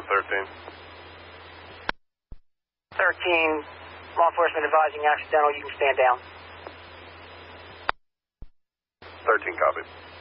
13. 13, law enforcement advising accidental. You can stand down. 13 copies.